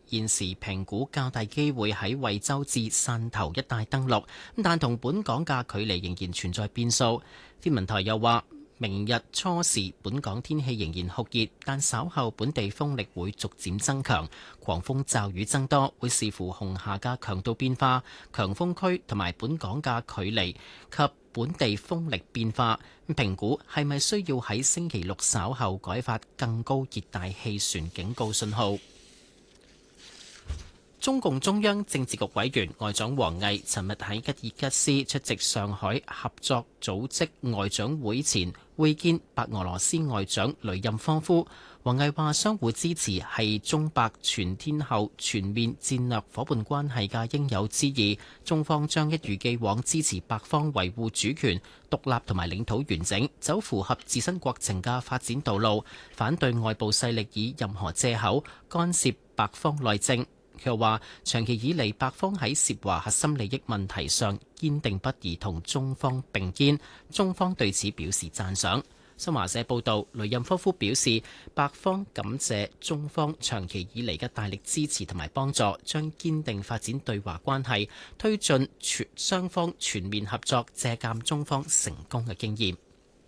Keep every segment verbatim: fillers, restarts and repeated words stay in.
現時評估較大機會喺惠州至汕頭一帶登陸，但同本港嘅距離仍然存在變數。天文台又話，明日初時本港天氣仍然酷熱，但稍後本地風力會逐漸增強，狂風驟雨增多，會視乎紅霞嘅強度變化、強風區同埋本港嘅距離及本地風力變化，評估係咪需要喺星期六稍後改發更高熱帶氣旋警告信號。中共中央政治局委員外長王毅尋日喺吉爾吉斯出席上海合作組織外長會前會見白俄羅斯外長雷任科夫。王毅話：相互支持係中白全天候全面戰略伙伴關係嘅應有之義，中方將一如既往支持白方維護主權、獨立同埋領土完整，走符合自身國情嘅發展道路，反對外部勢力以任何藉口干涉白方內政。佢又話：長期以嚟，白方喺涉華核心利益問題上堅定不移同中方並肩，中方對此表示讚賞。新華社報導，雷任科夫表示，白方感謝中方長期以嚟嘅大力支持同埋幫助，將堅定發展對華關係，推進全雙方全面合作，借鑑中方成功嘅經驗。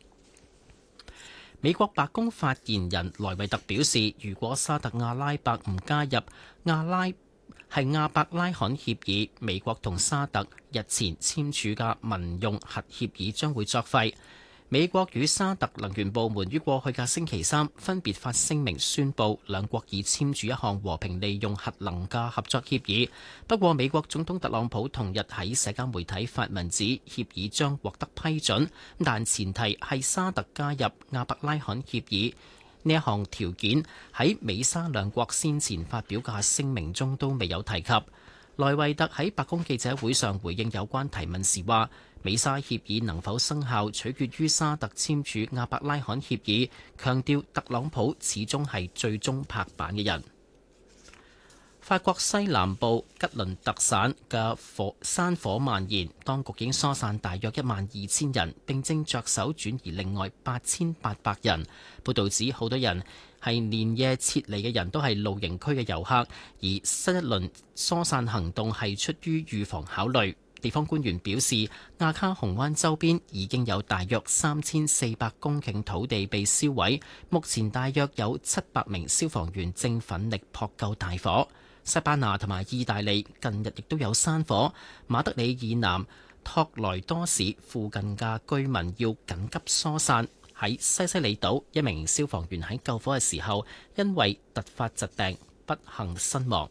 美國白宮發言人萊維特表示，如果沙特阿拉伯唔加入阿拉係亞伯拉罕協議，美國同沙特日前簽署嘅民用核協議將會作廢。美國與沙特能源部門於過去嘅星期三分別發聲明宣布，兩國已簽署一項和平利用核能嘅合作協議。不過，美國總統特朗普同日喺社交媒體發文指，協議將獲得批准，但前提係沙特加入亞伯拉罕協議。呢一項條件喺美沙兩國先前發表嘅聲明中都未有提及。萊維特喺白宮記者會上回應有關提問時話，美沙協議能否生效取決於沙特簽署亞伯拉罕協議，強調特朗普始終係最終拍板嘅人。法國西南部吉倫特省嘅火山火蔓延，當局已經疏散大約一萬二千人，並正着手轉移另外八千八百人。報導指好多人係連夜撤離嘅人都係露營區嘅遊客，而新一輪疏散行動係出於預防考慮。地方官員表示，亞卡洪灣周邊已經有大約三千四百公頃土地被燒毀，目前大約有七百名消防員正奮力撲救大火。西班牙同埋意大利近日亦都有山火，馬德里以南托萊多市附近嘅居民要緊急疏散。喺西西里島，一名消防員喺救火嘅時候，因為突發疾病不幸身亡。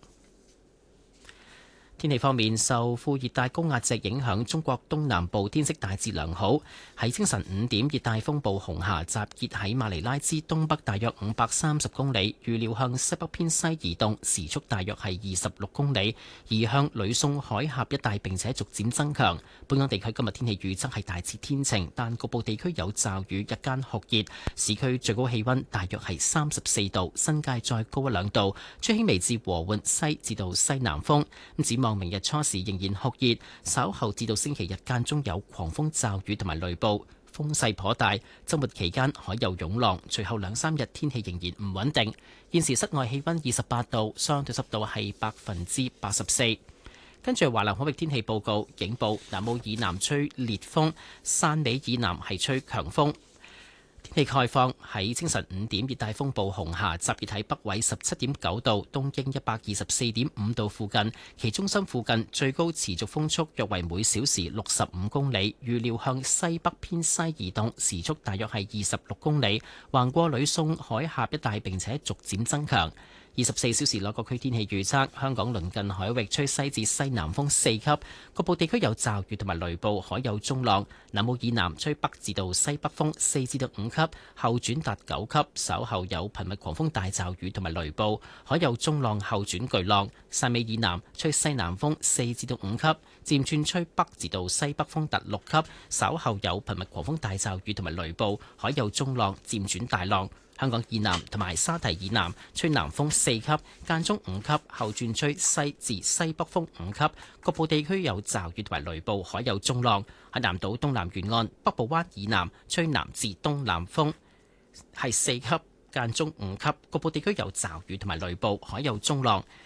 天氣方面，受副熱帶高壓脊影響，中國東南部天色大致良好。喺清晨五點，熱帶風暴紅霞集結喺馬尼拉之東北大約五百三十公里，預料向西北偏西移動，時速大約係二十六公里，移向呂宋海峽一帶，並且逐漸增強。本港地區今日天氣預測係大致天晴，但局部地區有驟雨，日間酷熱，市區最高氣溫大約係三十四度，新界再高一兩度，吹輕微至和緩西至到西南風。咁展望明日初時仍然酷熱，稍後至到星期日間中有狂風驟雨同埋雷暴，風勢頗大。周末期間海有湧浪，隨後兩三日天氣仍然唔穩定。現時室外氣溫二十八度，相對濕度係百分之八十四。跟住華南海域天氣報告，警報：南澳以南吹烈風，汕尾以南係吹強風。天氣概況，喺清晨五點，熱帶風暴紅霞集結喺北緯十七點九度、東經一百二十四點五度附近，其中心附近最高持續風速約為每小時六十五公里，預料向西北偏西移動，時速大約係二十六公里，橫過呂宋海峽一帶，並且逐漸增強。二十四小時內各區天氣預測：香港鄰近海域吹西至西南風四級，局部地區有驟雨同埋雷暴，海有中浪；南澳以南吹北至到西北風四至到五級，後轉達九級，稍後有頻密狂風大驟雨同埋雷暴，海有中浪後轉巨浪；汕尾以南吹西南風四至到五級，漸轉吹北至到西北風達六級，稍後有頻密狂風大驟雨同埋雷暴，海有中浪漸轉大浪。香港以南同埋沙堤以南吹南風四級，間中五級，後轉吹西至西北風五級，局部地區有驟雨同埋雷暴，海有中浪。喺南島東南沿岸北部灣以南吹南至東南風係四級，間中五級，局部地區有驟雨同埋雷暴，海有中浪。